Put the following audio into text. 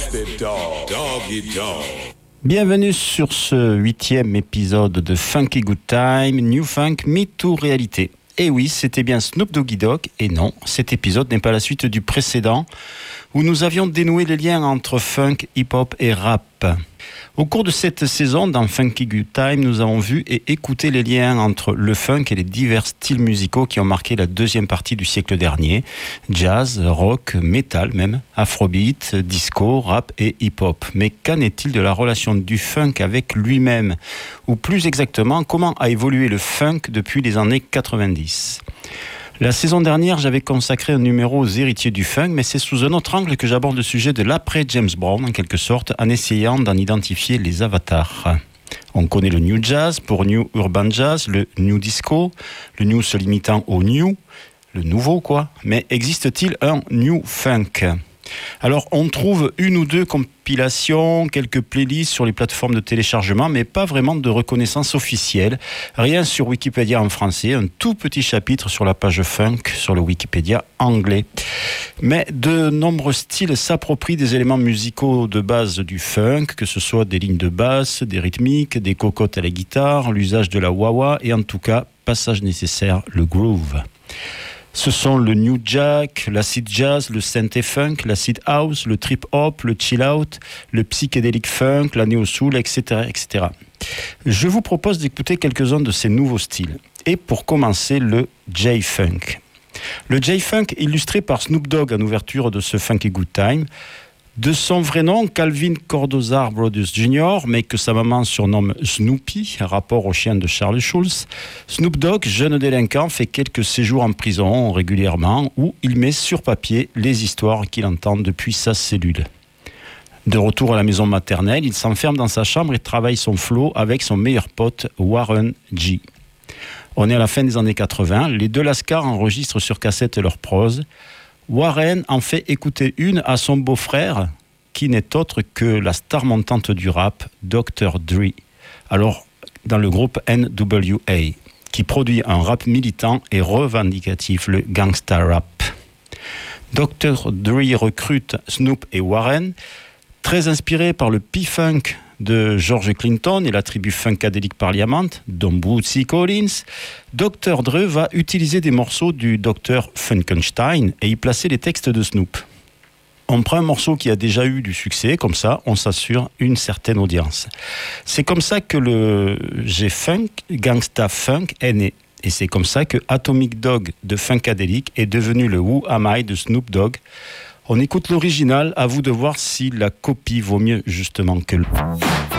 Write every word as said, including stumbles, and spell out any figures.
that dog. Doggy dog. Bienvenue sur ce huitième épisode de Funky Good Time, New Funk, MeToo Réalité. Et oui, c'était bien Snoop Doggy Dogg, et non, cet épisode n'est pas la suite du précédent, où nous avions dénoué les liens entre funk, hip-hop et rap. Au cours de cette saison, dans Funky Good Time, nous avons vu et écouté les liens entre le funk et les divers styles musicaux qui ont marqué la deuxième partie du siècle dernier. Jazz, rock, metal même, afrobeat, disco, rap et hip-hop. Mais qu'en est-il de la relation du funk avec lui-même ? Ou plus exactement, comment a évolué le funk depuis les années quatre-vingt-dix ? La saison dernière, j'avais consacré un numéro aux héritiers du funk, mais c'est sous un autre angle que j'aborde le sujet de l'après-James Brown, en quelque sorte, en essayant d'en identifier les avatars. On connaît le New Jazz pour New Urban Jazz, le New Disco, le New se limitant au New, le nouveau quoi, mais existe-t-il un New Funk ? Alors, on trouve une ou deux compilations, quelques playlists sur les plateformes de téléchargement, mais pas vraiment de reconnaissance officielle. Rien sur Wikipédia en français, un tout petit chapitre sur la page funk sur le Wikipédia anglais. Mais de nombreux styles s'approprient des éléments musicaux de base du funk, que ce soit des lignes de basse, des rythmiques, des cocottes à la guitare, l'usage de la wah-wah et en tout cas, passage nécessaire, le groove. Ce sont le new jack, l'acid jazz, le synthé funk, l'acid house, le trip hop, le chill out, le psychédélique funk, la neo soul, et cetera, et cetera. Je vous propose d'écouter quelques-uns de ces nouveaux styles. Et pour commencer, le J-funk. Le J-funk, illustré par Snoop Dogg en ouverture de ce Funky Good Time. De son vrai nom, Calvin Cordozar Brothers junior, mais que sa maman surnomme Snoopy, rapport au chien de Charles Schulz, Snoop Dogg, jeune délinquant, fait quelques séjours en prison régulièrement où il met sur papier les histoires qu'il entend depuis sa cellule. De retour à la maison maternelle, il s'enferme dans sa chambre et travaille son flow avec son meilleur pote Warren G. On est à la fin des années quatre-vingts, les deux Lascars enregistrent sur cassette leur prose. Warren en fait écouter une à son beau-frère, qui n'est autre que la star montante du rap, docteur Dre, alors dans le groupe N W A, qui produit un rap militant et revendicatif, le gangsta rap. docteur Dre recrute Snoop et Warren, très inspiré par le P-Funk de George Clinton et la tribu Funkadelic Parliament, dont Bootsy Collins, docteur Dre va utiliser des morceaux du docteur Funkenstein et y placer les textes de Snoop. On prend un morceau qui a déjà eu du succès, comme ça on s'assure une certaine audience. C'est comme ça que le G-Funk, Gangsta Funk, est né. Et c'est comme ça que Atomic Dog de Funkadelic est devenu le Who Am I de Snoop Dogg. On écoute l'original, à vous de voir si la copie vaut mieux justement que le...